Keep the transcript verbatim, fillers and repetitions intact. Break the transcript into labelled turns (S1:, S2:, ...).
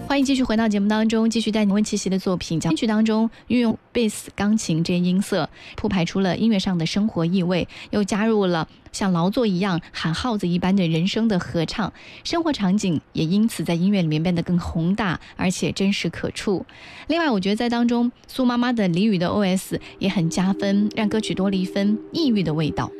S1: 欢迎继续回到节目当中，继续带你温琪琪的作品。编曲当中运用贝斯、钢琴这些音色，铺排出了音乐上的生活意味，又加入了像劳作一样喊号子一般的人声的合唱，生活场景也因此在音乐里面变得更宏大，而且真实可触。另外，我觉得在当中苏妈妈的俚语的 O S 也很加分，让歌曲多了一分异域的味道。